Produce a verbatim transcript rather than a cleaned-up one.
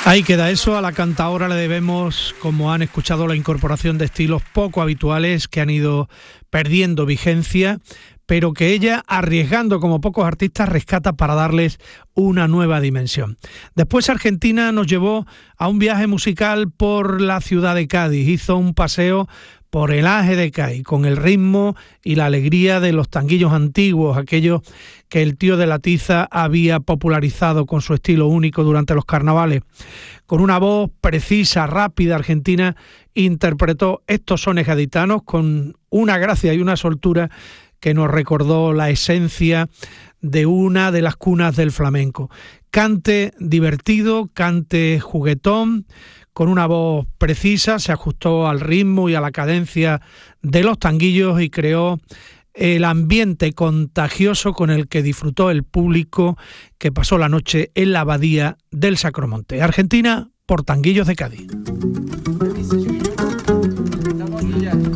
Ahí queda eso. A la cantaora le debemos, como han escuchado, la incorporación de estilos poco habituales que han ido perdiendo vigencia, pero que ella, arriesgando como pocos artistas, rescata para darles una nueva dimensión. Después Argentina nos llevó a un viaje musical por la ciudad de Cádiz. Hizo un paseo por el Aje de Cádiz, con el ritmo y la alegría de los tanguillos antiguos, aquellos que el tío de la tiza había popularizado con su estilo único durante los carnavales. Con una voz precisa, rápida, Argentina interpretó estos sones gaditanos con una gracia y una soltura que nos recordó la esencia de una de las cunas del flamenco. Cante divertido, cante juguetón, con una voz precisa, se ajustó al ritmo y a la cadencia de los tanguillos y creó el ambiente contagioso con el que disfrutó el público que pasó la noche en la abadía del Sacromonte. Argentina por Tanguillos de Cádiz.